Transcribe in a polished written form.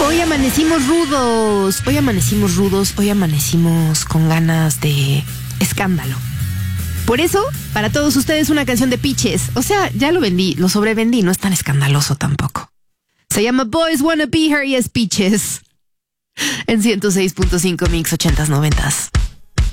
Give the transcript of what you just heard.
Hoy amanecimos rudos, hoy amanecimos con ganas de escándalo. Por eso, para todos ustedes una canción de Peaches. O sea, ya lo vendí, lo sobrevendí, no es tan escandaloso tampoco. Se llama Boys Wanna Be Her y es Peaches. En 106.5 Mix 80s 90s.